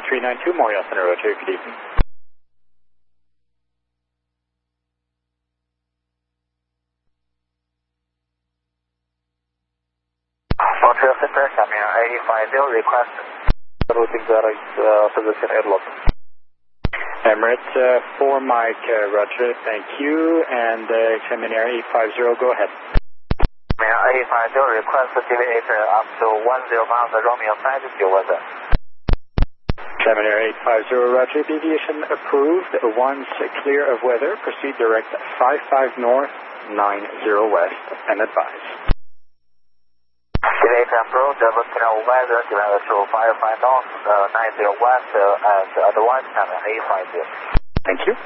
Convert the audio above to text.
392 Morial Center, Roger. Good evening. Montreal Center, coming A50, request routing position airlock. Emirates 4 Mike, Roger, thank you. And Gemini 850, go ahead. A50, request deviation up to 10 miles, Romeo 5, deal with it. Gemini 850, Roger, deviation approved. Once clear of weather, proceed direct 55 north, 90 west, and advise. Deviation approved, looking at weather, deviation to 55 north, 90 west, and advise, coming A50. Thank you.